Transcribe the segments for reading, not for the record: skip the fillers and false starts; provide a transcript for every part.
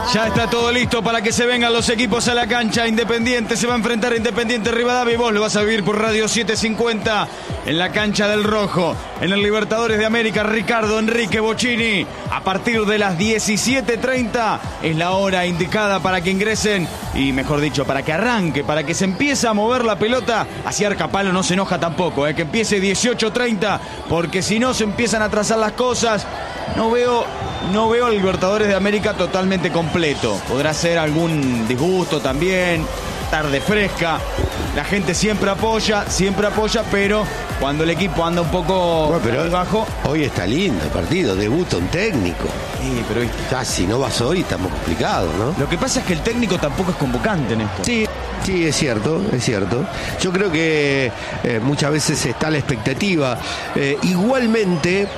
Ya está todo listo para que se vengan los equipos a la cancha. Independiente se va a enfrentar a Independiente Rivadavia y vos lo vas a vivir por Radio 750 en la cancha del Rojo. En el Libertadores de América, Ricardo Enrique Bocchini. A partir de las 17:30 es la hora indicada para que ingresen y, mejor dicho, para que arranque, para que se empiece a mover la pelota. Así Arcapalo no se enoja tampoco, que empiece 18:30, porque si no se empiezan a atrasar las cosas. No veo al Libertadores de América totalmente completo. Podrá ser algún disgusto también, tarde fresca. La gente siempre apoya, pero cuando el equipo anda un poco bajo. Hoy está lindo el partido, debuta un técnico. Sí, pero ya si no vas hoy estamos complicados, ¿no? Lo que pasa es que el técnico tampoco es convocante en esto. Sí, es cierto. Yo creo que muchas veces está la expectativa. Igualmente,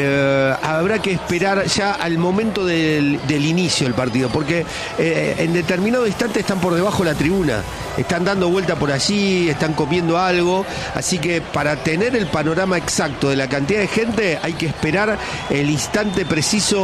habrá que esperar ya al momento del inicio del partido, porque en determinado instante están por debajo de la tribuna, están dando vuelta por allí, están comiendo algo, así que para tener el panorama exacto de la cantidad de gente hay que esperar el instante preciso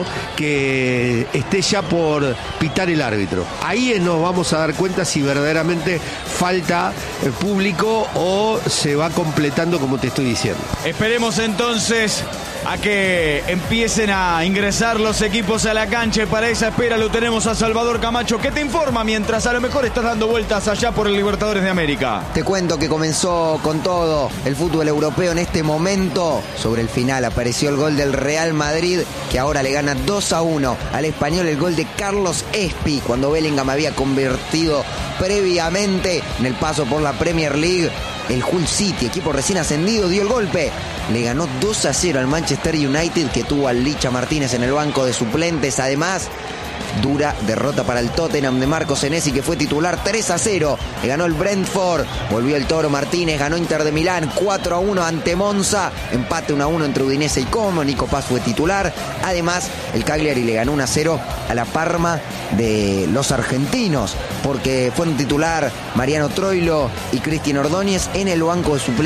que esté ya por pitar el árbitro. Ahí nos vamos a dar cuenta si verdaderamente falta el público o se va completando como te estoy diciendo. Esperemos entonces a que empiecen a ingresar los equipos a la cancha, y para esa espera lo tenemos a Salvador Camacho, que te informa mientras a lo mejor estás dando vueltas allá por el Libertadores de América. Te cuento que comenzó con todo el fútbol europeo en este momento. Sobre el final apareció el gol del Real Madrid, que ahora le gana 2-1 al Español, el gol de Carlos Espi, cuando Bellingham había convertido previamente en el paso por la Premier League. El Hull City, equipo recién ascendido, dio el golpe. Le ganó 2-0 al Manchester United, que tuvo al Licha Martínez en el banco de suplentes. Además, dura derrota para el Tottenham de Marco Senesi, que fue titular. 3-0 le ganó el Brentford. Volvió el Toro Martínez, ganó Inter de Milán 4-1 ante Monza. Empate 1-1 entre Udinese y Como. Nico Paz fue titular. Además, el Cagliari le ganó 1-0 a la Parma de los argentinos, porque fueron titular Mariano Troilo y Cristian Ordóñez. En el banco de suplentes